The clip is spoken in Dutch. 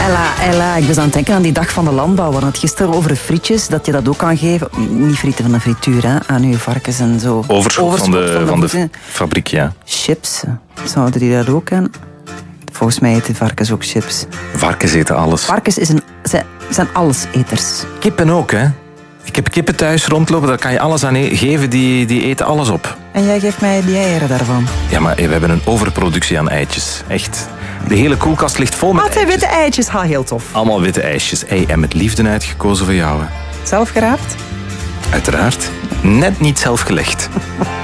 Ella, ik was aan het denken aan die dag van de landbouw. We hadden het gisteren over frietjes, dat je dat ook kan geven. Niet frieten van de frituur, hè, aan je varkens en zo. Overschot van de fabriek, ja. Chips, zouden die dat ook aan? Volgens mij eten varkens ook chips. Varkens eten alles. Varkens zijn alleseters. Kippen ook, hè. Ik heb kippen thuis rondlopen, daar kan je alles aan geven, die eten alles op. En jij geeft mij die eieren daarvan. Ja, maar we hebben een overproductie aan eitjes. Echt. De hele koelkast ligt vol met Altijd eitjes. witte eitjes, heel tof. Allemaal witte ijsjes. En met liefde uitgekozen voor jou. Hè. Zelf geraapt? Uiteraard. Net niet zelf gelegd.